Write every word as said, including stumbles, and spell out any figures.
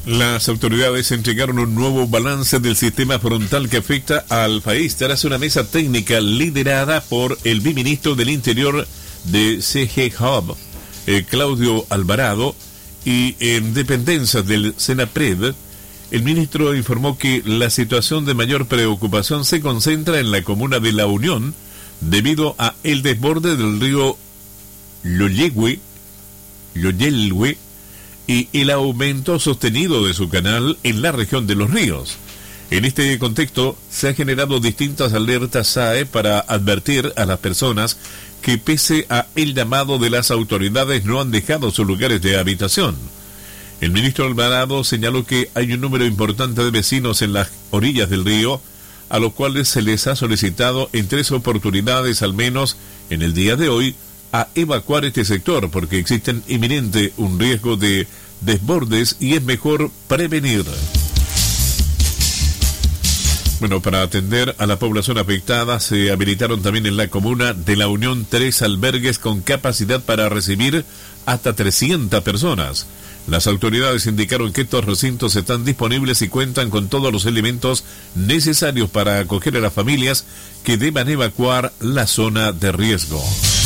Las autoridades entregaron un nuevo balance del sistema frontal que afecta al país tras una mesa técnica liderada por el viceministro del Interior de C G Hub, eh, Claudio Alvarado, y en dependencias del Senapred. El ministro informó que la situación de mayor preocupación se concentra en la comuna de La Unión debido a el desborde del río Loyehue, Loyelhue, y el aumento sostenido de su canal en la región de Los Ríos. En este contexto, se han generado distintas alertas S A E para advertir a las personas que, pese a el llamado de las autoridades, no han dejado sus lugares de habitación. El ministro Alvarado señaló que hay un número importante de vecinos en las orillas del río, a los cuales se les ha solicitado en tres oportunidades al menos en el día de hoy a evacuar este sector porque existe inminente un riesgo de desbordes y es mejor prevenir. Bueno, para atender a la población afectada se habilitaron también en la comuna de La Unión tres albergues con capacidad para recibir hasta trescientas personas. Las autoridades indicaron que estos recintos están disponibles y cuentan con todos los elementos necesarios para acoger a las familias que deban evacuar la zona de riesgo.